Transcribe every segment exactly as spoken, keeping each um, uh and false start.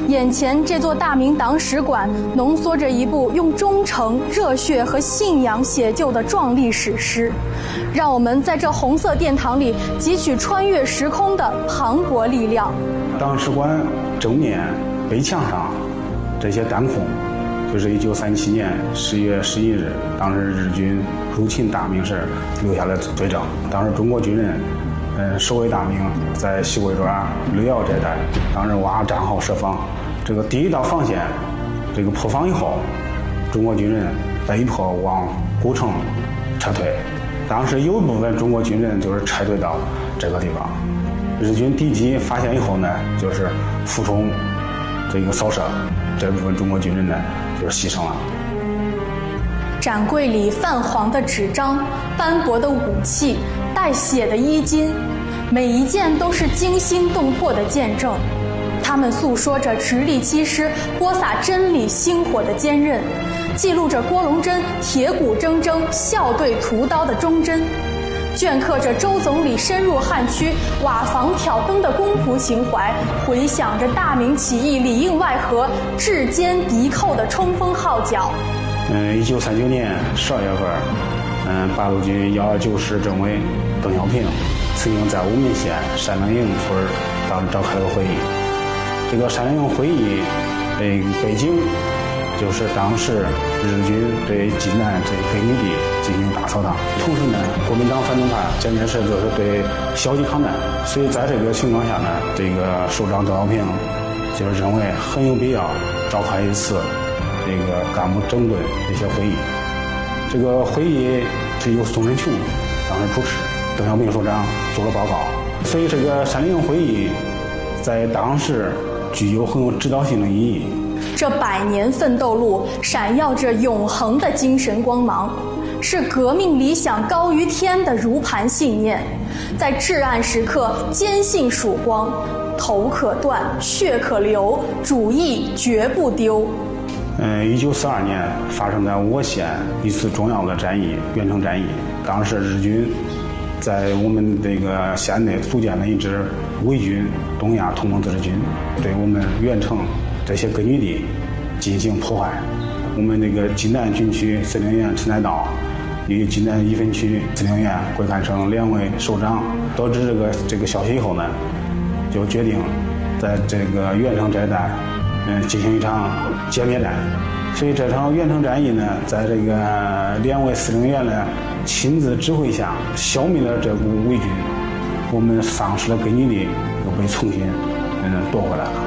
眼前这座大明党史馆浓缩着一部用忠诚、热血和信仰写就的壮丽史诗，让我们在这红色殿堂里汲取穿越时空的磅礴力量。 党史馆正面北墙上这些弹孔，就是一九三七年十月十一日，当时日军入侵大明时留下的罪证。当时中国军人嗯，守卫大明，在西桂庄、六窑这带，当时挖战壕设防。这个第一道防线，这个破防以后，中国军人被迫往古城撤退。当时有一部分中国军人就是撤退到这个地方，日军敌机发现以后呢，就是俯冲这个扫射，这部分中国军人呢就是牺牲了。 展柜里泛黄的纸张，斑驳的武器，带血的衣襟，每一件都是惊心动魄的见证。他们诉说着直隶七师播撒真理星火的坚韧，记录着郭龙珍铁骨铮铮笑对屠刀的忠贞，镌刻着周总理深入汉区瓦房挑灯的公仆情怀，回响着大明起义里应外合、至坚敌寇的冲锋号角。 嗯，一九三九年十二月份，嗯，八路军幺二九师政委邓小平曾经在武鸣县山棱营村当时召开了个会议。这个山棱营会议，呃，背景就是当时日军对济南这个根据地进行大扫荡，同时呢，国民党反动派蒋介石就是对消极抗战，所以在这个情况下呢，这个首长邓小平就是认为很有必要召开一次这个干部整顿这些会议。这个会议是由宋振琼当时主持，邓小平首长做了报告，所以这个山棱营会议在当时具有很有指导性的意义。 这百年奋斗路闪耀着永恒的精神光芒，是革命理想高于天的如磐信念，在至暗时刻坚信曙光，头可断，血可流，主义绝不丢。 嗯，一九四二年发生在我县一次重要的战役——垣城战役。当时日军在我们这个县内组建了一支伪军东亚同盟自治军，对我们垣城这些根据地进行破坏。我们这个济南军区司令员陈才道与济南一分区司令员桂堪生两位首长得知这个这个消息以后呢，就决定在这个垣城这一带嗯进行一场歼灭战。所以这场垣城战役呢，在这个两位司令员呢亲自指挥下，消灭了这股伪军，我们丧失了根据地又被重新嗯夺回来了。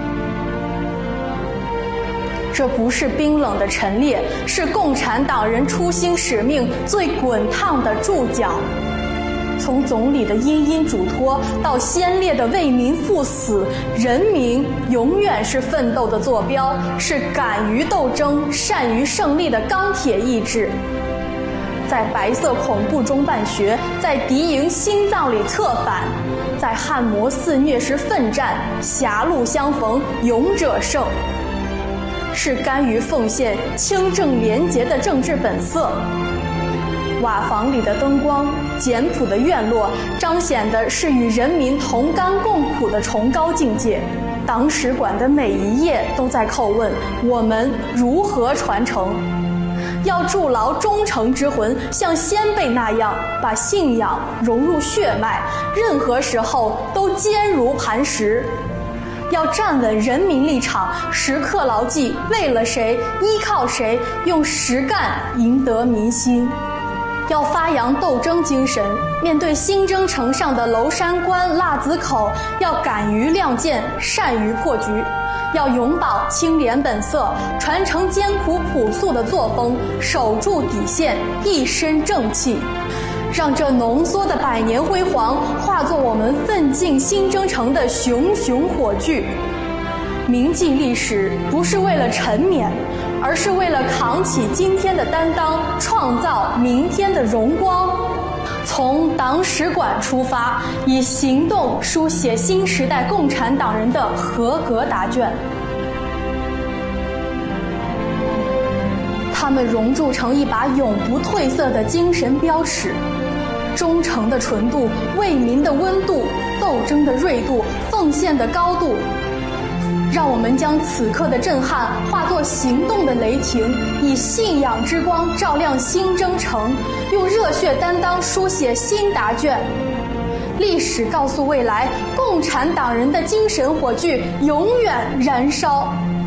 这不是冰冷的陈列，是共产党人初心使命最滚烫的注脚。从总理的殷殷嘱托到先烈的为民赴死，人民永远是奋斗的坐标，是敢于斗争、善于胜利的钢铁意志。在白色恐怖中办学，在敌营心脏里策反，在汉魔肆虐时奋战，狭路相逢勇者胜。是甘于奉献、清正廉洁的政治本色。瓦房里的灯光，简朴的院落，彰显的是与人民同甘共苦的崇高境界。党史馆的每一页都在叩问我们如何传承。要筑牢忠诚之魂，像先辈那样把信仰融入血脉，任何时候都坚如磐石。要站稳人民立场，时刻牢记为了谁、依靠谁，用实干赢得民心。要发扬斗争精神，面对新征程上的娄山关、腊子口，要敢于亮剑，善于破局。要永葆清廉本色，传承艰苦朴素的作风，守住底线，一身正气。让这浓缩的百年辉煌化作我们奋进新征程的熊熊火炬。铭记历史不是为了沉湎，而是为了扛起今天的担当，创造明天的荣光。从党史馆出发，以行动书写新时代共产党人的合格答卷。他们熔铸成一把永不褪色的精神标尺，忠诚的纯度，为民的温度，斗争的锐度，奉献的高度。 让我们将此刻的震撼化作行动的雷霆，以信仰之光照亮新征程，用热血担当书写新答卷。历史告诉未来，共产党人的精神火炬永远燃烧。